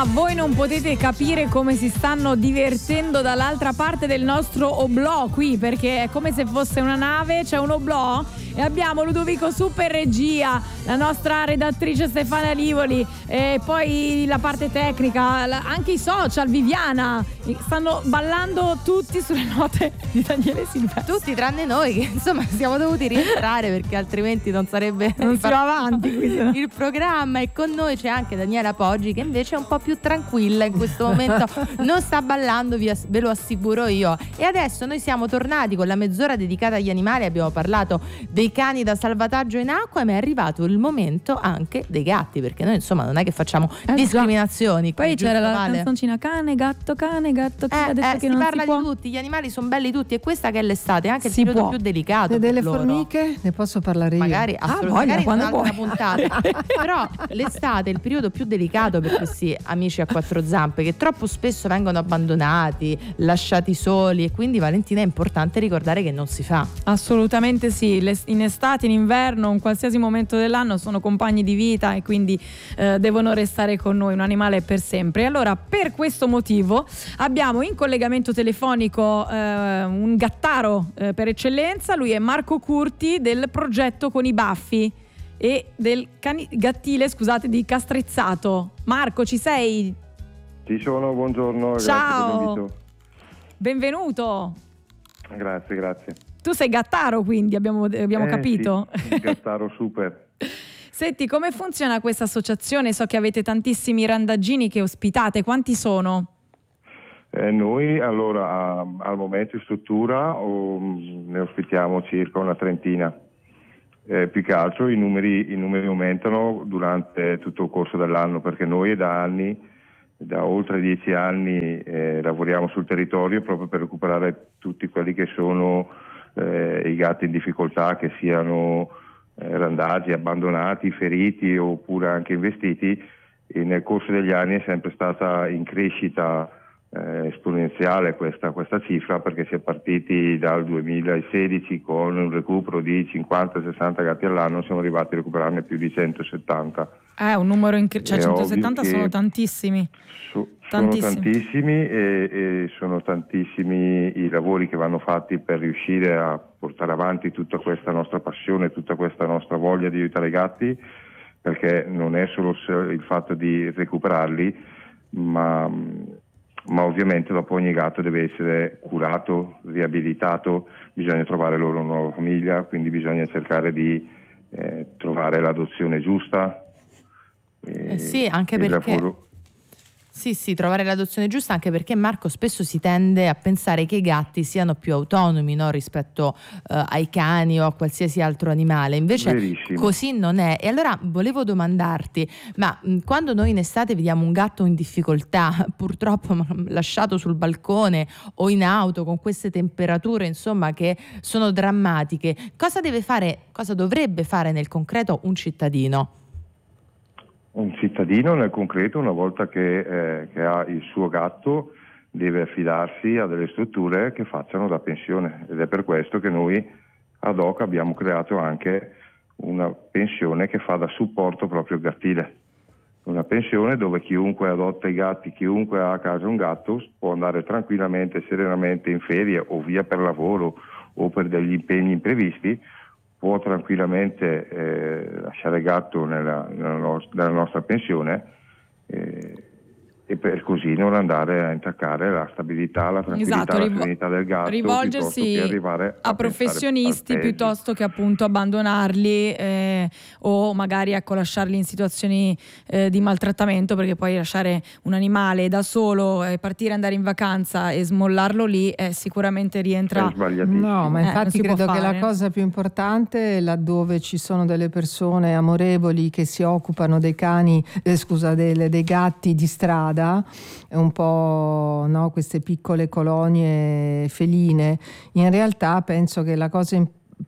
voi non potete capire come si stanno divertendo dall'altra parte del nostro oblò qui, perché è come se fosse una nave, c'è un oblò e abbiamo Ludovico super regia, la nostra redattrice Stefania Livoli e poi la parte tecnica, anche i social, Viviana, stanno ballando tutti sulle note di Daniele Silvestri. Tutti tranne noi che insomma siamo dovuti rientrare perché altrimenti non si va avanti il programma. E con noi c'è anche Daniela Poggi che invece è un po' più tranquilla in questo momento, non sta ballando, ve lo assicuro io. E adesso noi siamo tornati con la mezz'ora dedicata agli animali, abbiamo parlato dei cani da salvataggio in acqua, ma è arrivato il momento anche dei gatti, perché noi insomma non è che facciamo discriminazioni. Poi c'era la canzoncina cane gatto che si non parla si può. di tutti, gli animali sono belli tutti e questa che è l'estate, anche il periodo più delicato. E delle loro. formiche ne posso parlare io? Magari magari un'altra puntata. Però l'estate è il periodo più delicato per questi amici a quattro zampe che troppo spesso vengono abbandonati, lasciati soli, e quindi Valentina è importante ricordare che non si fa. Assolutamente sì, in estate, in inverno, in qualsiasi momento dell'anno sono compagni di vita e quindi devono restare con noi, un animale per sempre. E allora per questo motivo abbiamo in collegamento telefonico un gattaro per eccellenza, lui è Marco Curti del progetto Con i Baffi e del gattile, scusate, di Castrizzato. Marco, ci sei? Ci sono, buongiorno. Ciao, benvenuto. Grazie. Tu sei gattaro, quindi abbiamo capito. Sì, gattaro super. Senti, come funziona questa associazione? So che avete tantissimi randaggini che ospitate, quanti sono? Noi allora al momento in struttura ne ospitiamo circa una trentina. Più che altro i numeri aumentano durante tutto il corso dell'anno, perché noi da oltre 10 anni lavoriamo sul territorio proprio per recuperare tutti quelli che sono i gatti in difficoltà, che siano randagi, abbandonati, feriti oppure anche investiti. E nel corso degli anni è sempre stata in crescita esponenziale questa cifra, perché si è partiti dal 2016 con un recupero di 50-60 gatti all'anno, siamo arrivati a recuperarne più di 170. Un numero 170 sono tantissimi. Sono tantissimi e sono tantissimi i lavori che vanno fatti per riuscire a portare avanti tutta questa nostra passione, tutta questa nostra voglia di aiutare i gatti, perché non è solo il fatto di recuperarli, ma ovviamente dopo ogni gatto deve essere curato, riabilitato, bisogna trovare loro una nuova famiglia, quindi bisogna cercare di trovare l'adozione giusta. Sì, anche perché sì, trovare l'adozione giusta, anche perché Marco spesso si tende a pensare che i gatti siano più autonomi, no, rispetto ai cani o a qualsiasi altro animale, invece verissimo. Così non è. E allora volevo domandarti, ma quando noi in estate vediamo un gatto in difficoltà, purtroppo lasciato sul balcone o in auto con queste temperature insomma che sono drammatiche, cosa dovrebbe fare nel concreto un cittadino? Un cittadino nel concreto, una volta che ha il suo gatto, deve affidarsi a delle strutture che facciano da pensione, ed è per questo che noi ad hoc abbiamo creato anche una pensione che fa da supporto proprio gattile. Una pensione dove chiunque adotta i gatti, chiunque ha a casa un gatto, può andare tranquillamente, serenamente in ferie o via per lavoro o per degli impegni imprevisti, può tranquillamente lasciare il gatto nella nostra pensione e per così non andare a intaccare la stabilità, la tranquillità, la serenità del gatto, rivolgersi che arrivare a professionisti piuttosto che appunto abbandonarli o magari lasciarli in situazioni di maltrattamento, perché poi lasciare un animale da solo e partire, andare in vacanza e smollarlo lì sicuramente rientra. No, ma infatti credo che la cosa più importante, laddove ci sono delle persone amorevoli che si occupano dei cani, dei gatti di strada, un po', no, queste piccole colonie feline, in realtà penso che la cosa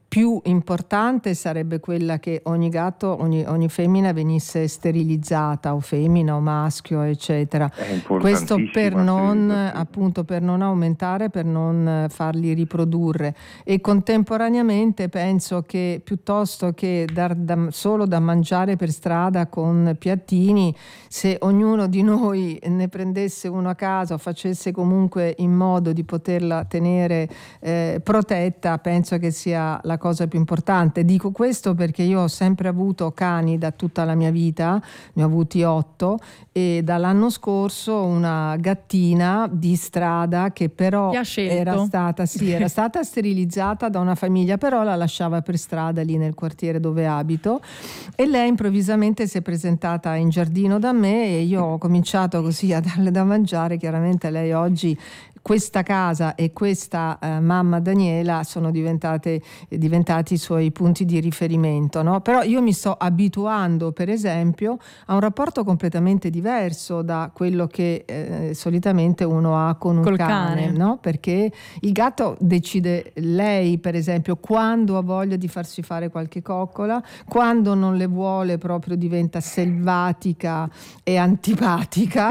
più importante sarebbe quella che ogni gatto, ogni femmina venisse sterilizzata, o femmina o maschio, eccetera. Questo per non aumentare, per non farli riprodurre. E contemporaneamente penso che piuttosto che dar solo da mangiare per strada con piattini, se ognuno di noi ne prendesse uno a casa o facesse comunque in modo di poterla tenere protetta, penso che sia la cosa più importante. Dico questo perché io ho sempre avuto cani da tutta la mia vita, ne ho avuti 8, e dall'anno scorso una gattina di strada che però era stata sterilizzata da una famiglia, però la lasciava per strada lì nel quartiere dove abito, e lei improvvisamente si è presentata in giardino da me e io ho cominciato così a darle da mangiare. Chiaramente lei oggi, questa casa e questa mamma Daniela sono diventati i suoi punti di riferimento, no? Però io mi sto abituando, per esempio, a un rapporto completamente diverso da quello che solitamente uno ha con un cane, no? Perché il gatto decide lei, per esempio, quando ha voglia di farsi fare qualche coccola, quando non le vuole proprio diventa selvatica e antipatica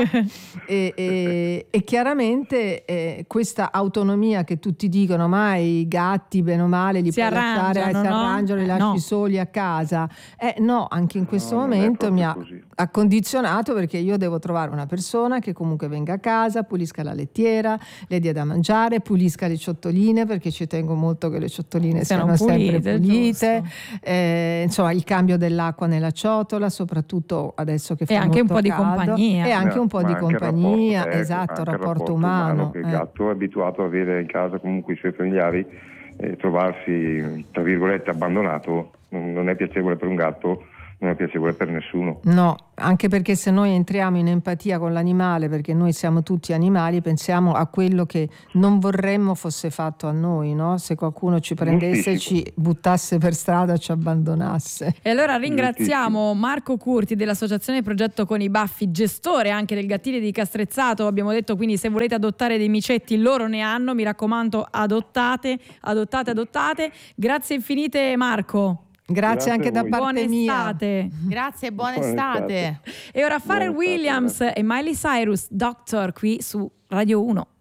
e chiaramente questa autonomia che tutti dicono, ma i gatti bene o male li puoi lasciare, si arrangiano, li lasci soli a casa. No, anche in questo momento mi ha condizionato, perché io devo trovare una persona che comunque venga a casa, pulisca la lettiera, le dia da mangiare, pulisca le ciotoline, perché ci tengo molto che le ciotoline siano sempre pulite, insomma il cambio dell'acqua nella ciotola, soprattutto adesso che fa molto caldo, e anche un po' di anche compagnia, esatto, il rapporto umano. Che il gatto è abituato ad avere in casa comunque i suoi familiari, trovarsi tra virgolette abbandonato non è piacevole per un gatto, non è piacevole per nessuno. No, anche perché se noi entriamo in empatia con l'animale, perché noi siamo tutti animali, pensiamo a quello che non vorremmo fosse fatto a noi, no? Se qualcuno ci prendesse, ci buttasse per strada, ci abbandonasse. E allora ringraziamo Marco Curti dell'associazione Progetto con i Baffi, gestore anche del Gattile di Castrezzato. Abbiamo detto, quindi, se volete adottare dei micetti, loro ne hanno, mi raccomando, adottate. Grazie infinite, Marco. Grazie anche da parte mia. Grazie, buona estate. E ora Pharrell Williams e Miley Cyrus, Doctor, qui su Radio 1.